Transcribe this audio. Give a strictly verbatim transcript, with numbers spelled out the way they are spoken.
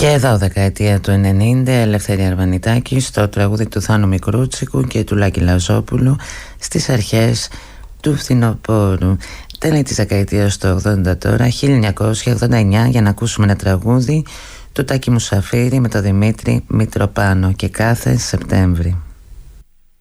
Και εδώ δεκαετία του ενενήντα, Ελευθερία Αρβανιτάκη στο τραγούδι του Θάνου Μικρούτσικου και του Λάκη Λαζόπουλου στις αρχές του φθινοπόρου. Τέλη της δεκαετίας του ογδόντα τώρα, χίλια εννιακόσια ογδόντα εννιά, για να ακούσουμε ένα τραγούδι του Τάκη Μουσαφίρη με τον Δημήτρη Μητροπάνο και κάθε Σεπτέμβρη.